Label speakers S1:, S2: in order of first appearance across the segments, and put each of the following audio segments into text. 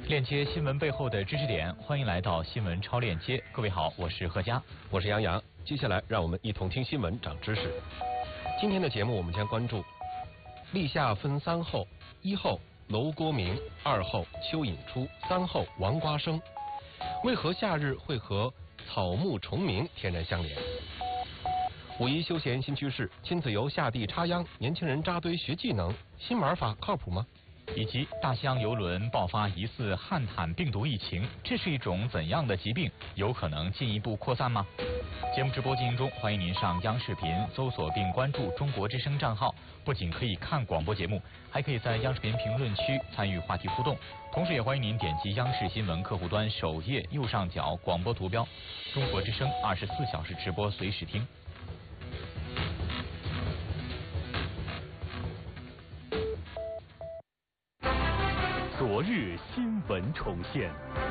S1: 链接新闻背后的知识点，欢迎来到新闻超链接。各位好，我是贺佳，
S2: 我是杨洋。接下来让我们一同听新闻，长知识。今天的节目我们将关注立夏分3候：一候楼郭明，二候蚯蚓出，三候王瓜生。为何夏日会和草木虫鸣天然相连？五一休闲新趋势，亲子游下地插秧，年轻人扎堆学技能，新玩法靠谱吗？
S1: 以及大西洋邮轮爆发疑似汉坦病毒疫情，这是一种怎样的疾病？有可能进一步扩散吗？节目直播进行中，欢迎您上央视频搜索并关注中国之声账号，不仅可以看广播节目，还可以在央视频评论区参与话题互动。同时也欢迎您点击央视新闻客户端首页右上角广播图标，中国之声24小时直播随时听。
S3: 昨日新闻重现，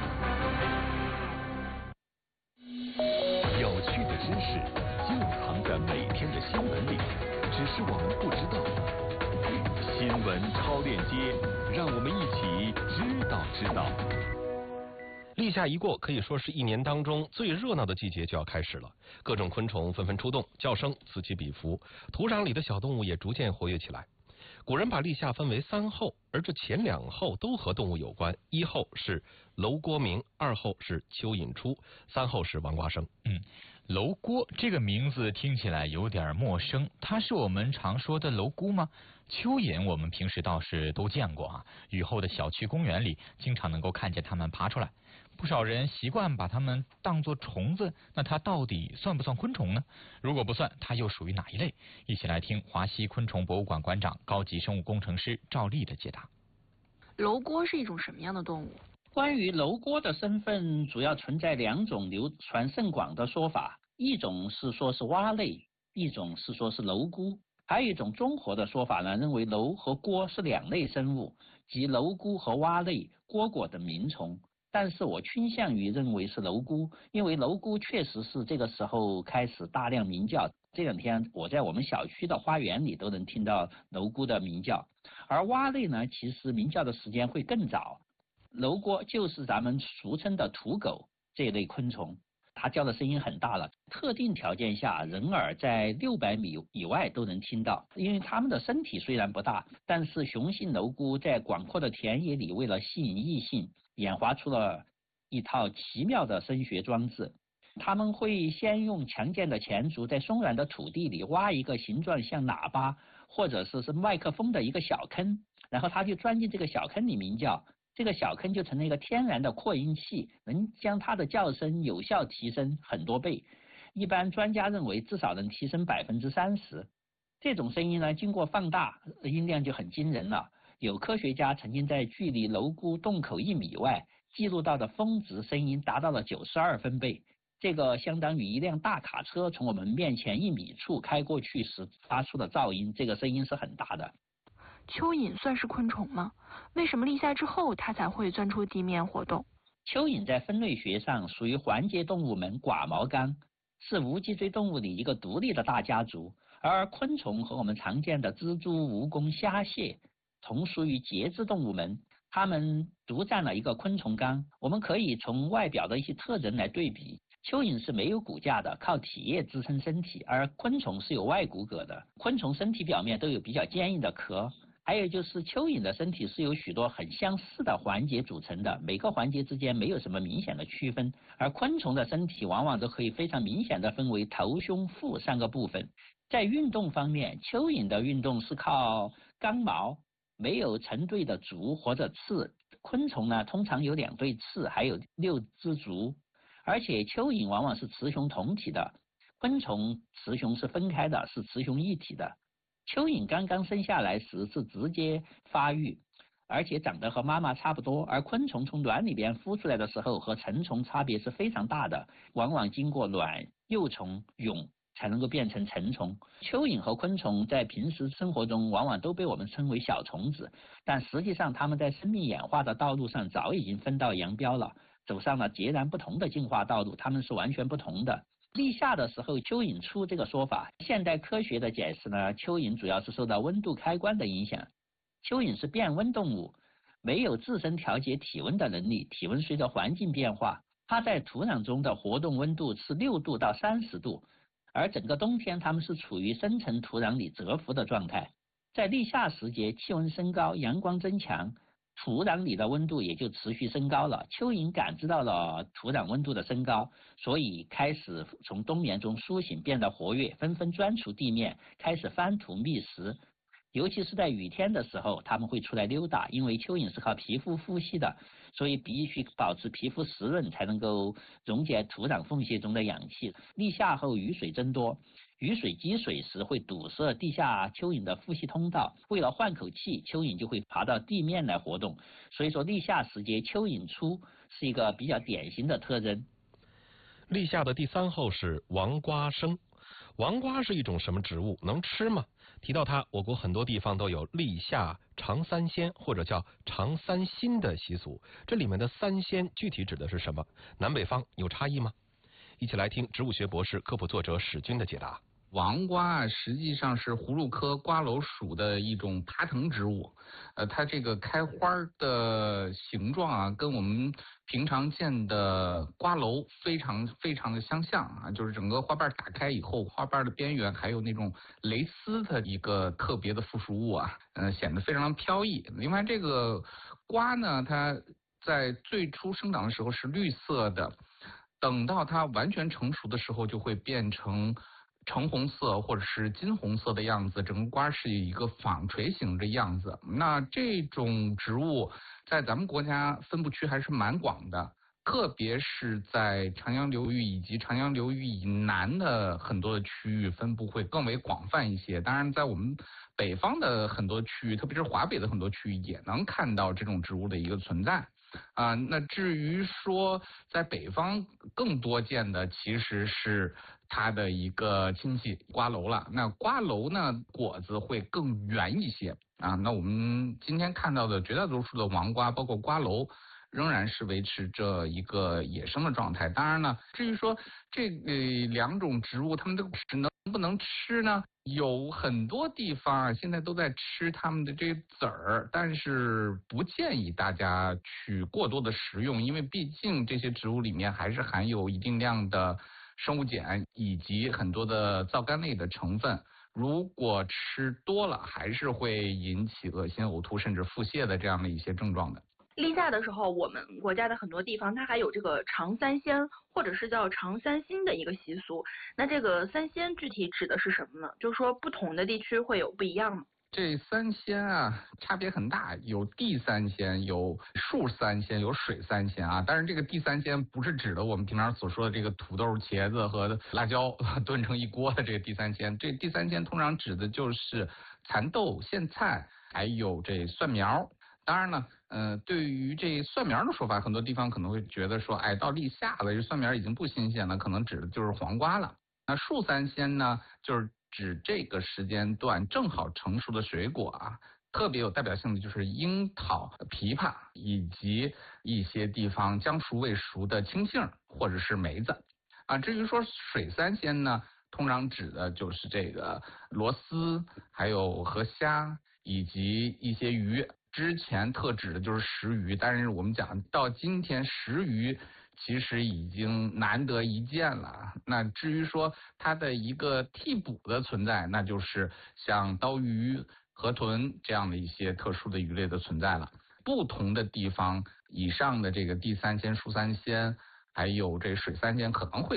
S3: 有趣的知识就藏在每天的新闻里，只是我们不知道。新闻超链接，让我们一起知道。
S2: 立夏一过，可以说是一年当中最热闹的季节就要开始了，各种昆虫纷纷出动，叫声此起彼伏，土壤里的小动物也逐渐活跃起来。古人把立夏分为3候，而这前2候都和动物有关。一候是楼郭明，二候是蚯蚓出，三候是王瓜生。
S1: 楼郭这个名字听起来有点陌生，它是我们常说的蝼蛄吗？蚯蚓我们平时倒是都见过啊，雨后的小区公园里经常能够看见它们爬出来。不少人习惯把它们当作虫子，那它到底算不算昆虫呢？如果不算，它又属于哪一类？一起来听华西昆虫博物馆馆长、高级生物工程师赵丽的解答。
S4: 蝼蛄是一种什么样的动物？
S5: 关于蝼蛄的身份，主要存在2种流传甚广的说法，一种是说是蛙类，一种是说是蝼蛄。还有一种综合的说法呢，认为蝼和蛄是2类生物，即蝼蛄和蛙类、蝈蝈等名虫。但是我倾向于认为是蝼蛄，因为蝼蛄确实是这个时候开始大量鸣叫。这2天我在我们小区的花园里都能听到蝼蛄的鸣叫。而蛙类呢，其实鸣叫的时间会更早。蝼蛄就是咱们俗称的土狗这一类昆虫，它叫的声音很大了，特定条件下人耳在600米以外都能听到。因为它们的身体虽然不大，但是雄性蝼蛄在广阔的田野里为了吸引异性，演化出了一套奇妙的声学装置。他们会先用强健的前足在松软的土地里挖一个形状像喇叭或者是麦克风的一个小坑，然后它就钻进这个小坑里鸣叫。这个小坑就成了一个天然的扩音器，能将它的叫声有效提升很多倍，一般专家认为至少能提升30%。这种声音呢，经过放大，音量就很惊人了。有科学家曾经在距离蝼蛄洞口1米外记录到的峰值声音达到了92分贝，这个相当于一辆大卡车从我们面前1米处开过去时发出的噪音，这个声音是很大的。
S4: 蚯蚓算是昆虫吗？为什么立夏之后它才会钻出地面活动？
S5: 蚯蚓在分类学上属于环节动物门寡毛纲，是无脊椎动物里一个独立的大家族。而昆虫和我们常见的蜘蛛、蜈蚣、虾蟹同属于节肢动物门，它们独占了一个昆虫纲。我们可以从外表的一些特征来对比，蚯蚓是没有骨架的，靠体液支撑身体，而昆虫是有外骨骼的。昆虫身体表面都有比较坚硬的壳，还有就是蚯蚓的身体是由许多很相似的环节组成的，每个环节之间没有什么明显的区分。而昆虫的身体往往都可以非常明显的分为头、胸、腹3个部分。在运动方面，蚯蚓的运动是靠刚毛，没有成对的足或者刺。昆虫呢，通常有2对刺，还有6只足。而且蚯蚓往往是雌雄同体的，昆虫雌雄是分开的，是雌雄一体的。蚯蚓刚刚生下来时是直接发育，而且长得和妈妈差不多，而昆虫从卵里边孵出来的时候和成虫差别是非常大的，往往经过卵、幼虫、蛹才能够变成成虫。蚯蚓和昆虫在平时生活中往往都被我们称为小虫子，但实际上它们在生命演化的道路上早已经分道扬镳了，走上了截然不同的进化道路，它们是完全不同的。立夏的时候蚯蚓出这个说法，现代科学的解释呢，蚯蚓主要是受到温度开关的影响。蚯蚓是变温动物， 没有自身调节体温的能力，体温随着环境变化，它在土壤中的活动温度是6度到30度，而整个冬天它们是处于深层土壤里蛰伏的状态。在立夏时节，气温升高，阳光增强，土壤里的温度也就持续升高了。蚯蚓感知到了土壤温度的升高，所以开始从冬眠中苏醒，变得活跃，纷纷钻出地面，开始翻土觅食。尤其是在雨天的时候，它们会出来溜达，因为蚯蚓是靠皮肤呼吸的，所以必须保持皮肤湿润，才能够溶解土壤缝隙中的氧气。立夏后雨水增多，雨水积水时会堵塞地下蚯蚓的呼吸通道，为了换口气，蚯蚓就会爬到地面来活动。所以说立夏时节蚯蚓出是一个比较典型的特征。
S2: 立夏的第3候是王瓜生。王瓜是一种什么植物？能吃吗？提到它，我国很多地方都有立夏尝三鲜或者叫尝三新的习俗。这里面的三鲜具体指的是什么？南北方有差异吗？一起来听植物学博士、科普作者史军的解答。
S6: 王瓜实际上是葫芦科瓜蒌属的一种爬藤植物，它这个开花的形状啊，跟我们平常见的瓜蒌非常的相像啊，就是整个花瓣打开以后，花瓣的边缘还有那种蕾丝的一个特别的附属物啊，显得非常飘逸。另外，这个瓜呢，它在最初生长的时候是绿色的，等到它完全成熟的时候，就会变成橙红色或者是金红色的样子，整个瓜是一个纺锤形的样子。那这种植物在咱们国家分布区还是蛮广的，特别是在长江流域以及长江流域以南的很多的区域分布会更为广泛一些。当然，在我们北方的很多区域，特别是华北的很多区域，也能看到这种植物的一个存在。那至于说在北方更多见的，其实是它的一个亲戚瓜蒌了。那瓜蒌呢，果子会更圆一些啊。那我们今天看到的绝大多数的王瓜，包括瓜蒌，仍然是维持着一个野生的状态。当然呢，至于说这2种植物它们的果实能不能吃呢？有很多地方啊，现在都在吃它们的这个籽儿，但是不建议大家去过多的食用，因为毕竟这些植物里面还是含有一定量的生物碱以及很多的皂苷类的成分。如果吃多了，还是会引起恶心、呕吐甚至腹泻的这样的一些症状的。
S4: 立夏的时候，我们国家的很多地方它还有这个尝三鲜或者是叫尝三新的一个习俗。那这个三鲜具体指的是什么呢？就是说不同的地区会有不一样吗？
S6: 这三鲜啊，差别很大，有地三鲜，有树三鲜，有水三鲜啊。当然，这个地三鲜不是指的我们平常所说的这个土豆、茄子和辣椒炖成一锅的这个地三鲜。这地三鲜通常指的就是蚕豆、苋菜，还有这蒜苗。当然呢，对于这蒜苗的说法，很多地方可能会觉得说，到立夏了，这蒜苗已经不新鲜了，可能指的就是黄瓜了。那树三鲜呢，就是指这个时间段正好成熟的水果啊，特别有代表性的就是樱桃、枇杷，以及一些地方将熟未熟的青杏或者是梅子啊。至于说水三鲜呢，通常指的就是这个螺丝，还有河虾以及一些鱼。之前特指的就是石鱼，但是我们讲到今天，石鱼其实已经难得一见了。那至于说它的一个替补的存在，那就是像刀鱼、河豚这样的一些特殊的鱼类的存在了。不同的地方，以上的这个地三鲜、树三鲜，还有这水三鲜可能会